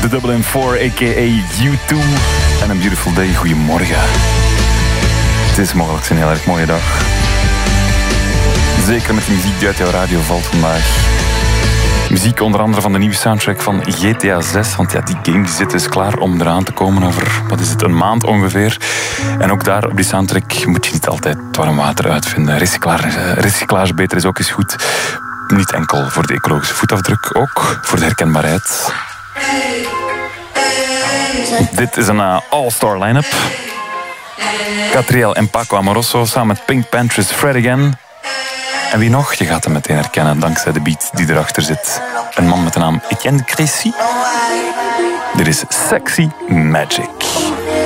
de Dublin 4, a.k.a. U2. En een beautiful day. Goedemorgen. Het is mogelijk een heel erg mooie dag. Zeker met de muziek die uit jouw radio valt vandaag. Muziek onder andere van de nieuwe soundtrack van GTA 6. Want ja, die game die zit dus klaar om eraan te komen over, wat is het, een maand ongeveer. En ook daar op die soundtrack moet je niet altijd het warm water uitvinden. Recyclage beter is ook eens goed. Niet enkel voor de ecologische voetafdruk, ook voor de herkenbaarheid. Dit is een all-star line-up. Catriel en Paco Amoroso samen met Pink Panthers' Fred Again. En wie nog? Je gaat hem meteen herkennen dankzij de beat die erachter zit. Een man met de naam Etienne Crécy. Dit is Sexy Magic.